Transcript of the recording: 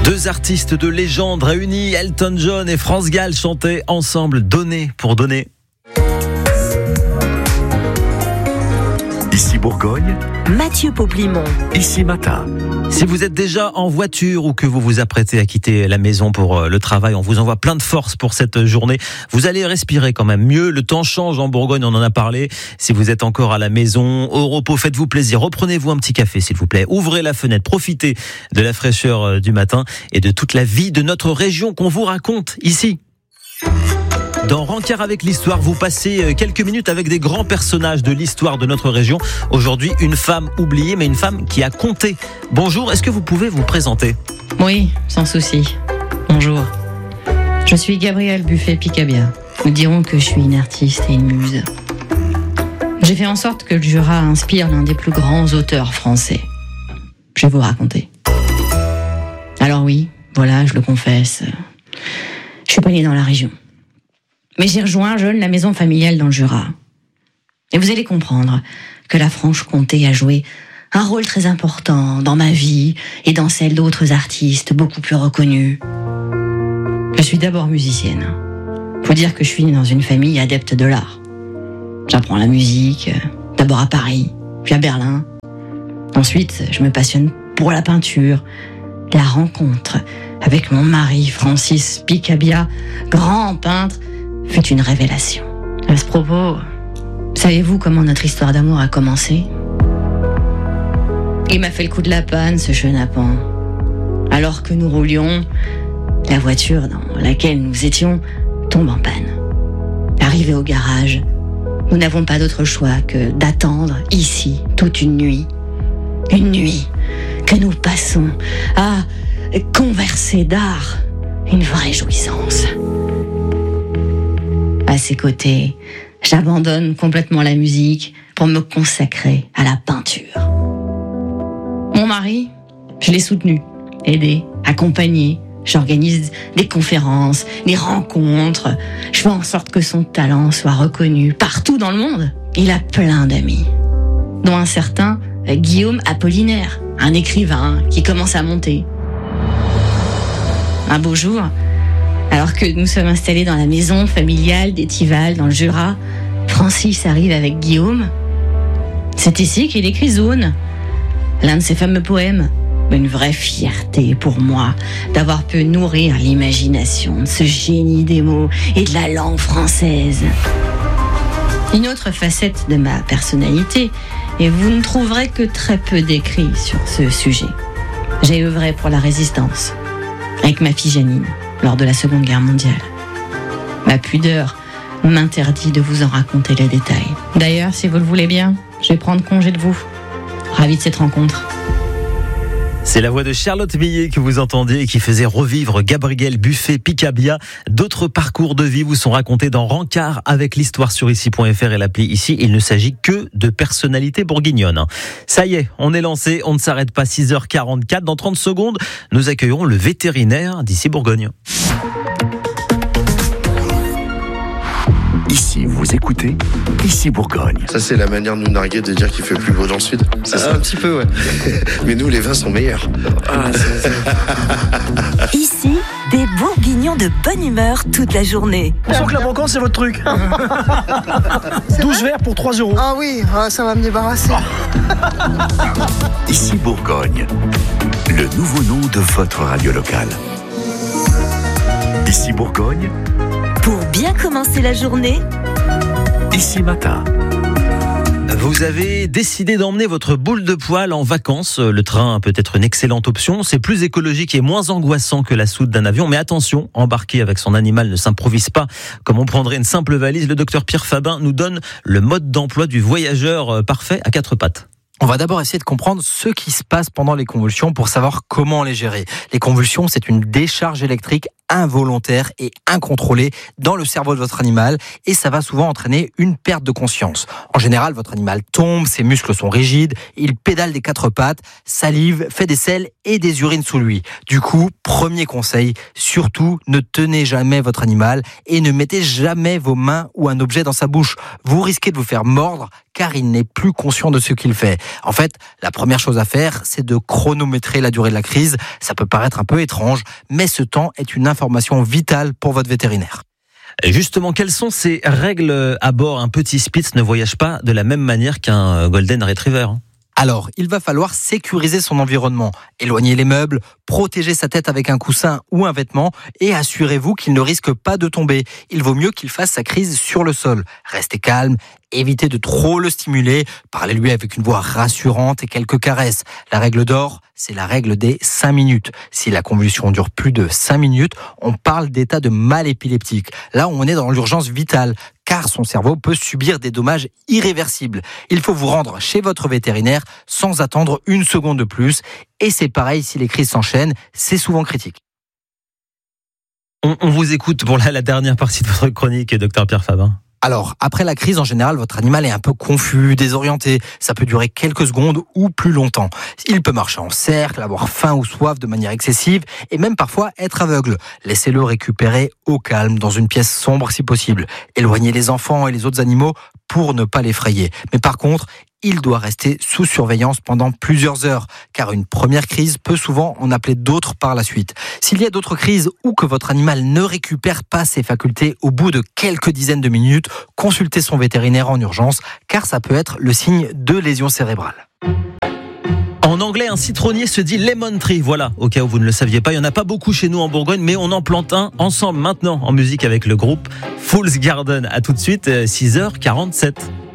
Deux artistes de légende réunis, Elton John et France Gall chantaient ensemble Donner pour donner. Ici Bourgogne, Mathieu Poplimont. Ici Matin. Si vous êtes déjà en voiture ou que vous vous apprêtez à quitter la maison pour le travail, on vous envoie plein de force pour cette journée. Vous allez respirer quand même mieux. Le temps change en Bourgogne, on en a parlé. Si vous êtes encore à la maison, au repos, faites-vous plaisir. Reprenez-vous un petit café, s'il vous plaît. Ouvrez la fenêtre, profitez de la fraîcheur du matin et de toute la vie de notre région qu'on vous raconte ici. Dans Rencard avec l'histoire, vous passez quelques minutes avec des grands personnages de l'histoire de notre région. Aujourd'hui, une femme oubliée, mais une femme qui a compté. Bonjour, est-ce que vous pouvez vous présenter ? Oui, sans souci. Bonjour. Je suis Gabrielle Buffet-Picabia. Nous dirons que je suis une artiste et une muse. J'ai fait en sorte que le Jura inspire l'un des plus grands auteurs français. Je vais vous raconter. Alors oui, voilà, je le confesse. Je suis pas née dans la région. Mais j'ai rejoint jeune la maison familiale dans le Jura. Et vous allez comprendre que la Franche-Comté a joué un rôle très important dans ma vie et dans celle d'autres artistes beaucoup plus reconnus. Je suis d'abord musicienne. Faut dire que je suis née dans une famille adepte de l'art. J'apprends la musique, d'abord à Paris, puis à Berlin. Ensuite, je me passionne pour la peinture. La rencontre avec mon mari, Francis Picabia, grand peintre, fut une révélation. À ce propos, savez-vous comment notre histoire d'amour a commencé ? Il m'a fait le coup de la panne, ce chenapan. Alors que nous roulions, la voiture dans laquelle nous étions tombe en panne. Arrivé au garage, nous n'avons pas d'autre choix que d'attendre ici toute une nuit. Une nuit que nous passons à converser d'art. Une vraie jouissance. À ses côtés, j'abandonne complètement la musique pour me consacrer à la peinture. Mon mari, je l'ai soutenu, aidé, accompagné. J'organise des conférences, des rencontres. Je fais en sorte que son talent soit reconnu partout dans le monde. Il a plein d'amis, dont un certain Guillaume Apollinaire, un écrivain qui commence à monter. Un beau jour, alors que nous sommes installés dans la maison familiale d'Étival, dans le Jura, Francis arrive avec Guillaume. C'est ici qu'il écrit Zone, l'un de ses fameux poèmes. Une vraie fierté pour moi d'avoir pu nourrir l'imagination de ce génie des mots et de la langue française. Une autre facette de ma personnalité, et vous ne trouverez que très peu d'écrits sur ce sujet. J'ai œuvré pour la résistance, avec ma fille Janine, lors de la Seconde Guerre mondiale. Ma pudeur m'interdit de vous en raconter les détails. D'ailleurs, si vous le voulez bien, je vais prendre congé de vous. Ravi de cette rencontre. C'est la voix de Charlotte Millet que vous entendiez et qui faisait revivre Gabrielle Buffet-Picabia. D'autres parcours de vie vous sont racontés dans Rencard avec l'histoire sur ici.fr et l'appli Ici. Il ne s'agit que de personnalités bourguignonnes. Ça y est, on est lancé, on ne s'arrête pas. 6h44. Dans 30 secondes, nous accueillerons le vétérinaire d'Ici Bourgogne. Ici vous écoutez, Ici Bourgogne. Ça c'est la manière de nous narguer de dire qu'il fait plus beau dans le sud. C'est ça. Un petit peu, ouais. Mais nous les vins sont meilleurs. Ici, des bourguignons de bonne humeur toute la journée. On sent que la brocante c'est votre truc. 12 verres pour 3 €. Ah oui, ça va me débarrasser. Ici Bourgogne, le nouveau nom de votre radio locale. Ici Bourgogne, Pour bien commencer la journée, Ici Matin. Vous avez décidé d'emmener votre boule de poil en vacances. Le train peut être une excellente option. C'est plus écologique et moins angoissant que la soute d'un avion. Mais attention, embarquer avec son animal ne s'improvise pas comme on prendrait une simple valise. Le docteur Pierre Fabin nous donne le mode d'emploi du voyageur parfait à 4 pattes. On va d'abord essayer de comprendre ce qui se passe pendant les convulsions pour savoir comment les gérer. Les convulsions, c'est une décharge électrique involontaire et incontrôlée dans le cerveau de votre animal et ça va souvent entraîner une perte de conscience. En général, votre animal tombe, ses muscles sont rigides, il pédale des 4 pattes, salive, fait des selles et des urines sous lui. Du coup, premier conseil, surtout ne tenez jamais votre animal et ne mettez jamais vos mains ou un objet dans sa bouche. Vous risquez de vous faire mordre car il n'est plus conscient de ce qu'il fait. En fait, la première chose à faire, c'est de chronométrer la durée de la crise. Ça peut paraître un peu étrange, mais ce temps est une information vitale pour votre vétérinaire. Justement, quelles sont ces règles à bord? Un petit Spitz ne voyage pas de la même manière qu'un Golden Retriever. Alors, il va falloir sécuriser son environnement, éloigner les meubles, protéger sa tête avec un coussin ou un vêtement et assurez-vous qu'il ne risque pas de tomber. Il vaut mieux qu'il fasse sa crise sur le sol. Restez calme, évitez de trop le stimuler, parlez-lui avec une voix rassurante et quelques caresses. La règle d'or, c'est la règle des 5 minutes. Si la convulsion dure plus de 5 minutes, on parle d'état de mal épileptique. Là, on est dans l'urgence vitale, car son cerveau peut subir des dommages irréversibles. Il faut vous rendre chez votre vétérinaire sans attendre une seconde de plus. Et c'est pareil si les crises s'enchaînent, c'est souvent critique. On vous écoute pour la dernière partie de votre chronique, Dr Pierre Fabre. Alors, après la crise, en général, votre animal est un peu confus, désorienté. Ça peut durer quelques secondes ou plus longtemps. Il peut marcher en cercle, avoir faim ou soif de manière excessive et même parfois être aveugle. Laissez-le récupérer au calme, dans une pièce sombre si possible. Éloignez les enfants et les autres animaux pour ne pas l'effrayer. Mais par contre, il doit rester sous surveillance pendant plusieurs heures, car une première crise peut souvent en appeler d'autres par la suite. S'il y a d'autres crises ou que votre animal ne récupère pas ses facultés au bout de quelques dizaines de minutes, consultez son vétérinaire en urgence, car ça peut être le signe de lésion cérébrale. En anglais, un citronnier se dit lemon tree. Voilà, au cas où vous ne le saviez pas, il n'y en a pas beaucoup chez nous en Bourgogne, mais on en plante un ensemble maintenant en musique avec le groupe Fool's Garden. À tout de suite, 6h47.